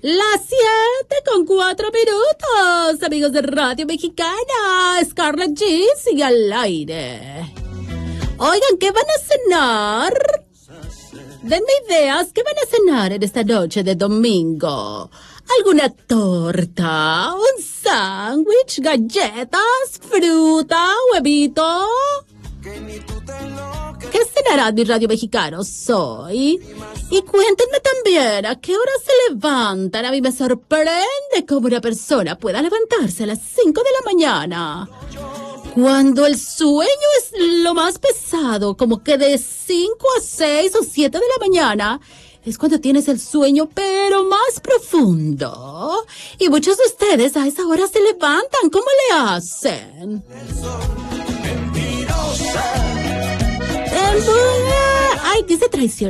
Las 7:04, amigos de Radio Mexicana. Scarlett G sigue al aire. Oigan, ¿qué van a cenar? Denme ideas, ¿qué van a cenar en esta noche de domingo? ¿Alguna torta? ¿Un sándwich? ¿Galletas? ¿Fruta? ¿Huevito? ¿Qué cenarán mis Radio Mexicanos hoy? Y cuéntenme también a qué hora se levantan. A mí me sorprende cómo una persona pueda levantarse a las 5 de la mañana. Cuando el sueño es lo más pesado, como que de 5 a 6 o 7 de la mañana, es cuando tienes el sueño pero más profundo. Y muchos de ustedes a esa hora se levantan. ¿Cómo le hacen? Ay, dice traición.